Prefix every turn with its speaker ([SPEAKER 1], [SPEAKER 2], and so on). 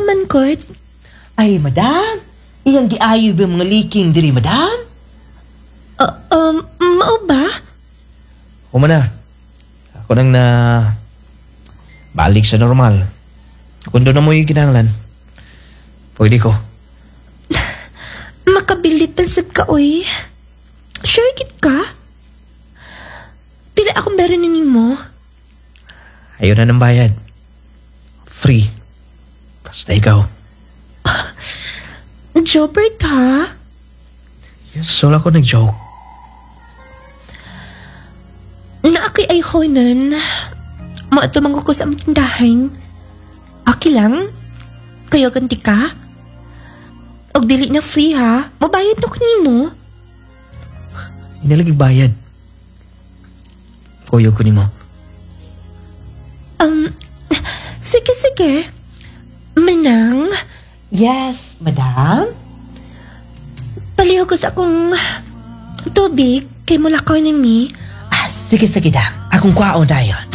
[SPEAKER 1] man kot?
[SPEAKER 2] Ay, madam. Iyang giayo ba mga leaking diri, madam?
[SPEAKER 1] Mao ba?
[SPEAKER 3] Humana. Ako nang na balik sa normal. Kung doon na mo yung kinahanglan, pwede ko.
[SPEAKER 1] Makabilit pansad ka, oy. Sure gid ka? Pila akong meron ni mo?
[SPEAKER 3] Ayaw na ng bayad. Free. Basta ikaw.
[SPEAKER 1] Jobber ka?
[SPEAKER 3] Yes, wala ko nag-joke.
[SPEAKER 1] Naakay ay ko nun. Maatumang ko sa aming tindahan. Okay lang? Kayo ganti ka? Og dili na free ha? Mabayad na ko nimo.
[SPEAKER 3] Hindi lagi bayad. Kuyo ko ni mo.
[SPEAKER 1] Sige. Manang,
[SPEAKER 2] Yes, madam.
[SPEAKER 1] paliw ko sa akong tubig kay mula ko ni mi.
[SPEAKER 2] Sige, dam. Akong kwaon dayon.